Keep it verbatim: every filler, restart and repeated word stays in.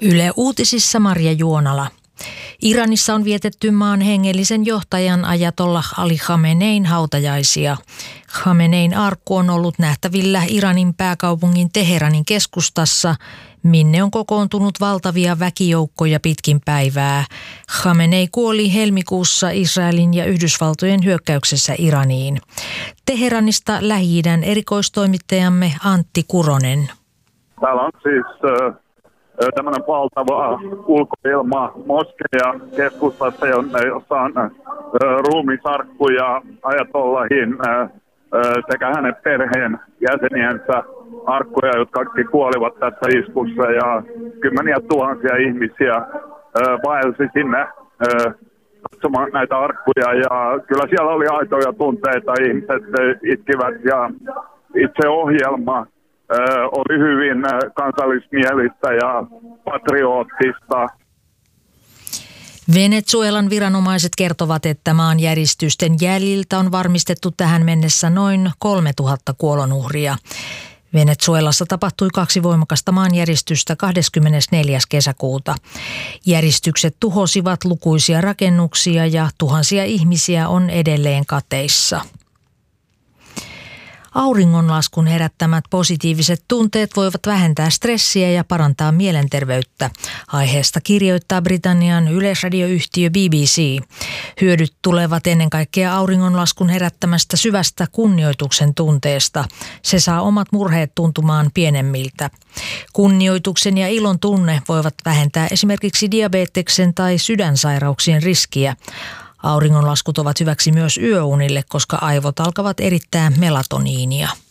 Yle Uutisissa Marja Juonala. Iranissa on vietetty maan hengellisen johtajan ajatollah Ali Khamenein hautajaisia. Khamenein arkku on ollut nähtävillä Iranin pääkaupungin Teheranin keskustassa, minne on kokoontunut valtavia väkijoukkoja pitkin päivää. Khamenei kuoli helmikuussa Israelin ja Yhdysvaltojen hyökkäyksessä Iraniin. Teheranista Lähi-idän erikoistoimittajamme Antti Kuronen. Täällä on siis äh, tämmöinen valtava ulkoilma moskeja keskustassa, jossa on äh, ruumisarkkuja ajatollahin äh, sekä hänen perheen jäseniensä arkkuja, jotka kaikki kuolivat tässä iskussa, ja kymmeniä tuhansia ihmisiä äh, vaelsi sinne äh, katsomaan näitä arkkuja, ja kyllä siellä oli aitoja tunteita, ihmiset itkivät, ja itse ohjelma äh, oli hyvin kansallismielistä ja patriootista. Venezuelan viranomaiset kertovat, että maanjäristysten jäljiltä on varmistettu tähän mennessä noin kolmetuhatta kuolonuhria. Venezuelassa tapahtui kaksi voimakasta maanjäristystä kahdeskymmenesneljäs kesäkuuta. Järistykset tuhosivat lukuisia rakennuksia ja tuhansia ihmisiä on edelleen kateissa. Auringonlaskun herättämät positiiviset tunteet voivat vähentää stressiä ja parantaa mielenterveyttä. Aiheesta kirjoittaa Britannian yleisradioyhtiö B B C. Hyödyt tulevat ennen kaikkea auringonlaskun herättämästä syvästä kunnioituksen tunteesta. Se saa omat murheet tuntumaan pienemmiltä. Kunnioituksen ja ilon tunne voivat vähentää esimerkiksi diabeteksen tai sydänsairauksien riskiä. Auringonlaskut ovat hyväksi myös yöunille, koska aivot alkavat erittää melatoniinia.